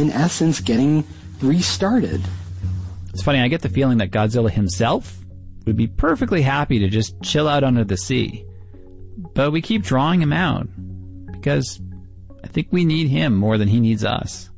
in essence, getting restarted. It's funny, I get the feeling that Godzilla himself would be perfectly happy to just chill out under the sea. But we keep drawing him out because I think we need him more than he needs us.